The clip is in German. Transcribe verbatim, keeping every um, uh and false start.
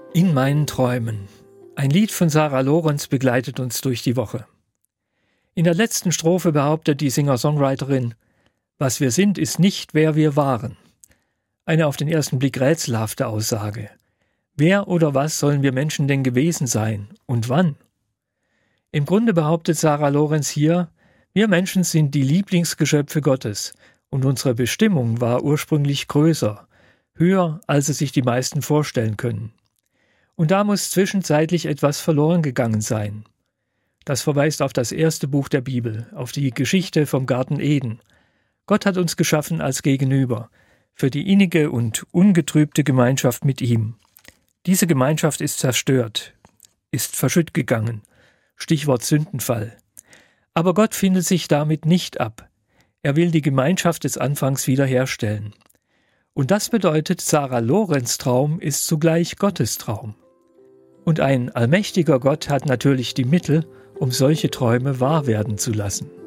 In meinen Träumen. Ein Lied von Sarah Lorenz begleitet uns durch die Woche. In der letzten Strophe behauptet die Singer-Songwriterin: Was wir sind, ist nicht, wer wir waren. Eine auf den ersten Blick rätselhafte Aussage. Wer oder was sollen wir Menschen denn gewesen sein und wann? Im Grunde behauptet Sarah Lorenz hier: Wir Menschen sind die Lieblingsgeschöpfe Gottes und unsere Bestimmung war ursprünglich größer, höher, als es sich die meisten vorstellen können. Und da muss zwischenzeitlich etwas verloren gegangen sein. Das verweist auf das erste Buch der Bibel, auf die Geschichte vom Garten Eden. Gott hat uns geschaffen als Gegenüber, für die innige und ungetrübte Gemeinschaft mit ihm. Diese Gemeinschaft ist zerstört, ist verschütt gegangen. Stichwort Sündenfall. Aber Gott findet sich damit nicht ab. Er will die Gemeinschaft des Anfangs wiederherstellen. Und das bedeutet, Sarah Lorenz' Traum ist zugleich Gottes Traum. Und ein allmächtiger Gott hat natürlich die Mittel, um solche Träume wahr werden zu lassen.